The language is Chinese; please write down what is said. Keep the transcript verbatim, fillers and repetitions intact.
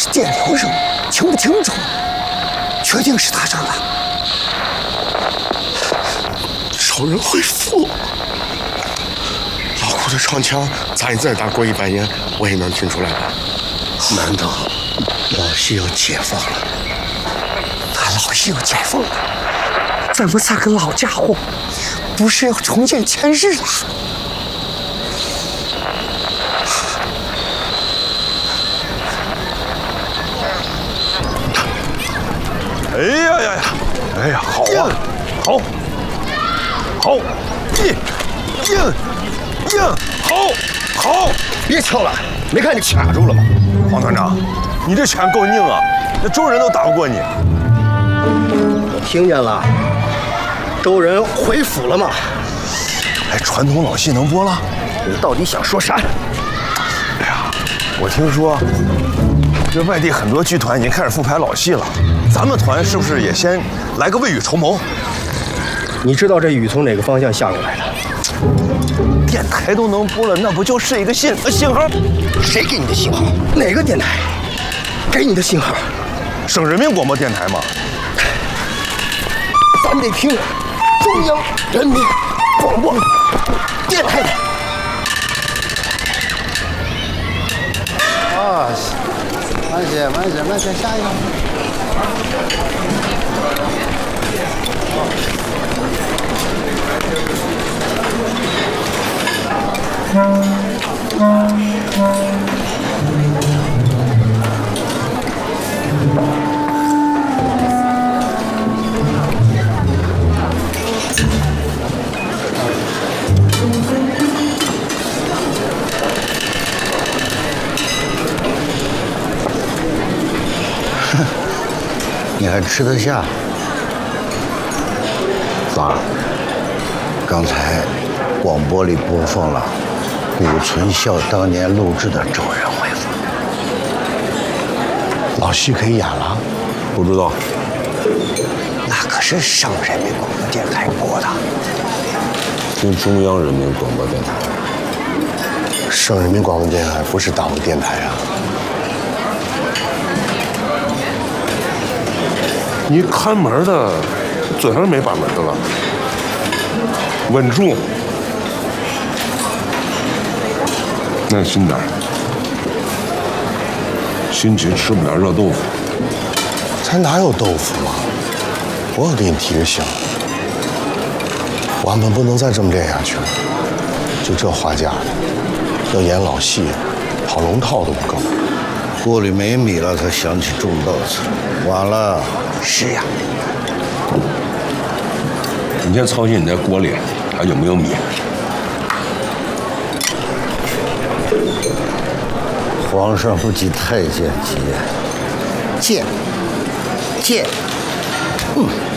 是电流声，听不清楚。确定是他声了。 仇人恢复了。老虎的长枪，咱再打过一半夜，我也能听出来吧？ 难道老西要解放了？他老西要解放了，咱们三个老家伙不是要重见前世了？ 哎呀呀呀！哎呀，好啊，好，好，硬，硬，硬，好，好！ 别敲了，没看你卡住了吗？ 黄团长，你这拳够硬啊，那周人都打不过你。 我听见了，周人回府了吗？ 哎，传统老戏能播了？ 你到底想说啥？ 哎呀，我听说这外地很多剧团已经开始复排老戏了，咱们团是不是也先来个未雨绸缪？ 你知道这雨从哪个方向下过来的？ 电台都能播了，那不就是一个信信号？ 谁给你的信号？哪个电台给你的信号？ 省人民广播电台嘛。 咱得听中央人民广播电台的。 啊，慢些，慢些，慢些，下一个。 你还吃得下？咋？刚才广播里播放了谷存孝当年录制的《周人回府》， 老戏可以演了？ 不知道。 那可是省人民广播电台播的。 听中央人民广播电台。 省人民广播电台不是党的电台啊。 你看门的嘴上没把门的了，稳住，耐心点。心急吃不了热豆腐。 咱哪有豆腐啊？我可给你提个醒，我们不能再这么练下去了。就这花架，要演老戏，跑龙套都不够。 锅里没米了，才想起种稻子，晚了。 是呀。 你先操心你那锅里还有没有米。 皇上不急太监急， 贱，贱，嗯。